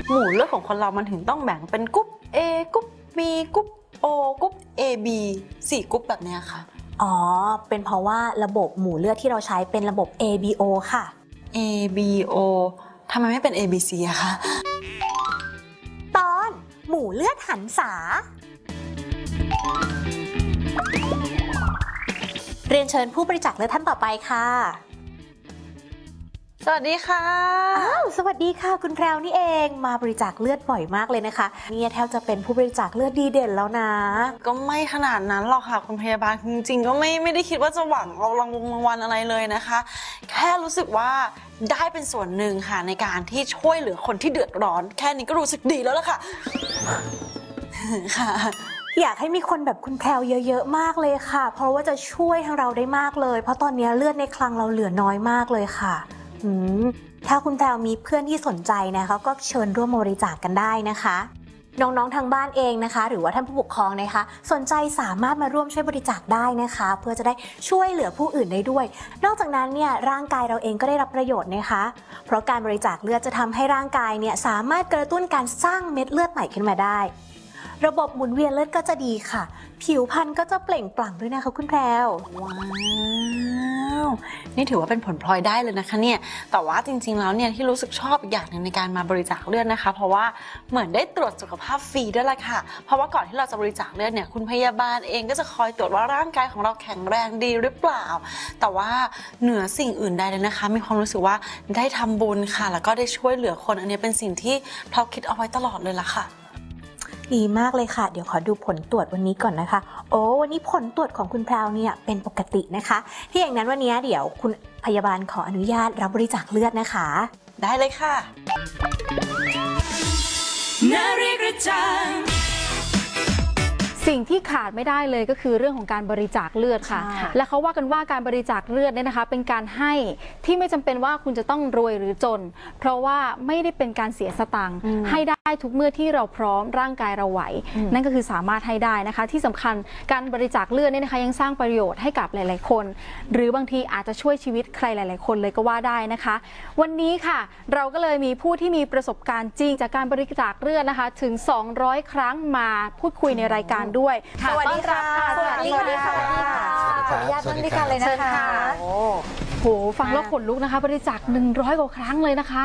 หมู่เลือดของคนเรามันถึงต้องแบ่งเป็นกรุ๊ป A กรุ๊ป B กรุ๊ป O กรุ๊ป AB 4 กรุ๊ปแบบนี้ค่ะอ๋อเป็นเพราะว่าระบบหมู่เลือดที่เราใช้เป็นระบบ ABO ค่ะ ABO ทำไมไม่เป็น ABC อะคะตอนหมู่เลือดหันษาเรียนเชิญผู้บริจาคเลือดท่านต่อไปค่ะสวัสดีค่ะสวัสดีค่ะคุณแพรวนี่เองมาบริจาคเลือดบ่อยมากเลยนะคะเนี่ยแทบจะเป็นผู้บริจาคเลือดดีเด่นแล้วนะก็ไม่ขนาดนั้นหรอกค่ะคุณพยาบาลจริงๆก็ไม่ได้คิดว่าจะหวังเอารางวัลอะไรเลยนะคะแค่รู้สึกว่าได้เป็นส่วนหนึ่งค่ะในการที่ช่วยเหลือคนที่เดือดร้อนแค่นี้ก็รู้สึกดีแล้วล่ะค่ะค่ะอยากให้มีคนแบบคุณแพรวเยอะๆมากเลยค่ะเพราะว่าจะช่วยทางเราได้มากเลยเพราะตอนนี้เลือดในคลังเราเหลือน้อยมากเลยค่ะถ้าคุณแพรวมีเพื่อนที่สนใจนะคะก็เชิญร่วมบริจาคกันได้นะคะน้องๆทางบ้านเองนะคะหรือว่าท่านผู้ปกครองนะคะสนใจสามารถมาร่วมช่วยบริจาคได้นะคะเพื่อจะได้ช่วยเหลือผู้อื่นได้ด้วยนอกจากนั้นเนี่ยร่างกายเราเองก็ได้รับประโยชน์นะคะเพราะการบริจาคเลือดจะทำให้ร่างกายเนี่ยสามารถกระตุ้นการสร้างเม็ดเลือดใหม่ขึ้นมาได้ระบบหมุนเวียนเลือดก็จะดีค่ะผิวพรรณก็จะเปล่งปลั่งด้วยนะคะคุณแพรวว้าวนี่ถือว่าเป็นผลพลอยได้เลยนะคะเนี่ยแต่ว่าจริงๆแล้วเนี่ยที่รู้สึกชอบอีกอย่างหนึ่งในการมาบริจาคเลือดนะคะเพราะว่าเหมือนได้ตรวจสุขภาพฟรีด้วยแหละค่ะเพราะว่าก่อนที่เราจะบริจาคเลือดเนี่ยคุณพยาบาลเองก็จะคอยตรวจว่าร่างกายของเราแข็งแรงดีหรือเปล่าแต่ว่าเหนือสิ่งอื่นใดเลยนะคะมีความรู้สึกว่าได้ทำบุญค่ะแล้วก็ได้ช่วยเหลือคนอันนี้เป็นสิ่งที่เราคิดเอาไว้ตลอดเลยล่ะค่ะดีมากเลยค่ะเดี๋ยวขอดูผลตรวจวันนี้ก่อนนะคะโอ้วันนี้ผลตรวจของคุณแพรวเนี่ยเป็นปกตินะคะที่อย่างนั้นวันนี้เดี๋ยวคุณพยาบาลขออนุญาตรับบริจาคเลือดนะคะได้เลยค่ะนาฬิกาจังสิ่งที่ขาดไม่ได้เลยก็คือเรื่องของการบริจาคเลือดค่ะและเขาว่ากันว่าการบริจาคเลือดเนี่ยนะคะเป็นการให้ที่ไม่จำเป็นว่าคุณจะต้องรวยหรือจนเพราะว่าไม่ได้เป็นการเสียสตังค์ให้ได้ทุกเมื่อที่เราพร้อมร่างกายเราไหวนั่นก็คือสามารถให้ได้นะคะที่สำคัญการบริจาคเลือดเนี่ยนะคะยังสร้างประโยชน์ให้กับหลายๆคนหรือบางทีอาจจะช่วยชีวิตใครหลายๆคนเลยก็ว่าได้นะคะวันนี้ค่ะเราก็เลยมีผู้ที่มีประสบการณ์จริงจากการบริจาคเลือดนะคะถึง200 ครั้งมาพูดคุยในรายการด้วยสวัสดีค่ะสวัสดีค่ะขออนุญาตนั่งด้วยกันเลยนะคะโหฟังแล้วขนลุกนะคะบริจาค100 กว่าครั้งเลยนะคะ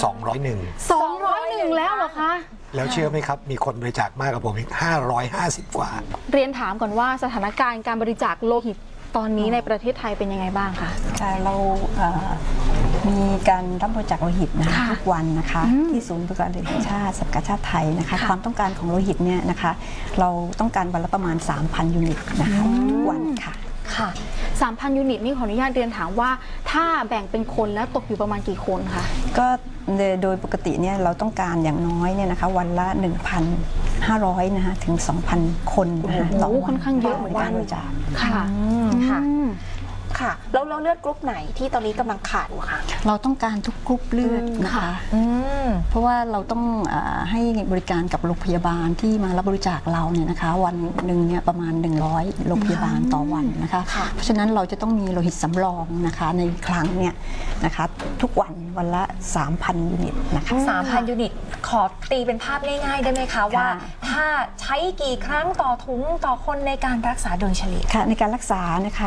201แล้วเหรอคะแล้วเชื่อไหมครับมีคนบริจาคมากกว่าผมอีก550 กว่าเรียนถามก่อนว่าสถานการณ์การบริจาคโลหิตตอนนี้ในประเทศไทยเป็นยังไงบ้างคะเรามีการรับบริจาคโลหิตนะคะทุกวันนะคะที่ศูนย์บริการโลหิตแห่งชาติสภากาชาติไทยนะคะความต้องการของโลหิตเนี่ยนะคะเราต้องการวันละประมาณ 3,000 ยูนิตนะคะทุกวันค่ะค่ะ 3,000 ยูนิตนี่ขออนุญาตเรียนถามว่าถ้าแบ่งเป็นคนแล้วตกอยู่ประมาณกี่คนคะก็โดยปกติเนี่ยเราต้องการอย่างน้อยเนี่ยนะคะวันละ 1,500 นะคะถึง 2,000 คนต่อวันค่อนข้างเยอะเหมือนกันบริจาคค่ะค่ะแล้วเลือดกรุ๊ปไหนที่ตอนนี้กำลังขาดอยู่คะเราต้องการทุกกรุ๊ปเลือดนะคะเพราะว่าเราต้องให้บริการกับโรงพยาบาลที่มารับบริจาคเราเนี่ยนะคะวันหนึ่งเนี่ยประมาณ100โรงพยาบาลต่อวันนะคะเพราะฉะนั้นเราจะต้องมีโลหิตสำรองนะคะในครั้งเนี่ยนะคะทุกวันละ 3,000 ยูนิตนะคะ 3,000 ยูนิตขอตีเป็นภาพง่ายๆได้ไหมคะว่าถ้าใช้กี่ครั้งต่อถุงต่อคนในการรักษาโดยเฉลี่ยค่ะในการรักษานะคะ